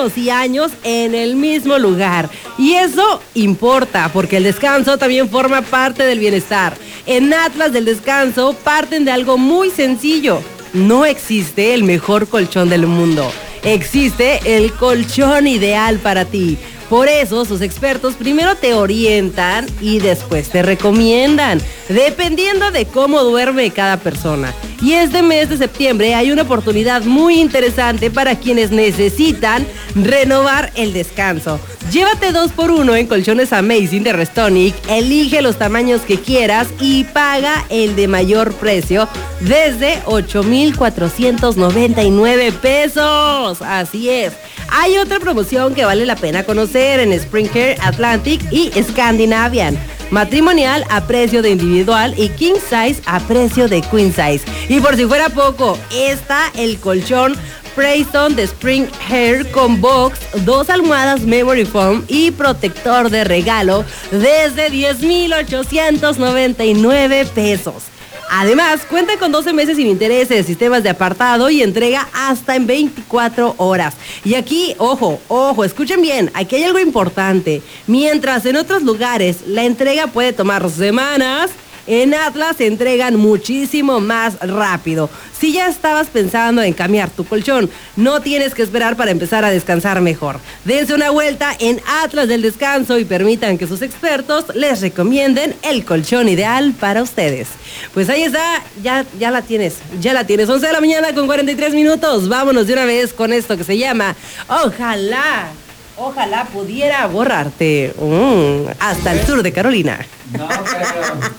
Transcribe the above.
años y años en el mismo lugar. Y eso importa, porque el descanso también forma parte del bienestar. En Atlas del Descanso parten de algo muy sencillo. No existe el mejor colchón del mundo. Existe el colchón ideal para ti. Por eso, sus expertos primero te orientan y después te recomiendan, dependiendo de cómo duerme cada persona. Y este mes de septiembre hay una oportunidad muy interesante para quienes necesitan renovar el descanso. Llévate 2x1 en colchones Amazing de Restonic, elige los tamaños que quieras y paga el de mayor precio desde 8,499 pesos. Así es. Hay otra promoción que vale la pena conocer en Springer, Atlantic y Scandinavian. Matrimonial a precio de individual y king size a precio de queen size. Y por si fuera poco, está el colchón Preston de Spring Hair con box, 2 almohadas Memory Foam y protector de regalo desde 10,899 pesos. Además, cuenta con 12 meses sin intereses, sistemas de apartado y entrega hasta en 24 horas. Y aquí, ojo, escuchen bien, aquí hay algo importante. Mientras en otros lugares la entrega puede tomar semanas, en Atlas se entregan muchísimo más rápido. Si ya estabas pensando en cambiar tu colchón, no tienes que esperar para empezar a descansar mejor. Dense una vuelta en Atlas del Descanso y permitan que sus expertos les recomienden el colchón ideal para ustedes. Pues ahí está, ya la tienes. 11 de la mañana con 43 minutos. Vámonos de una vez con esto que se llama Ojalá pudiera borrarte hasta el sur de Carolina. No, pero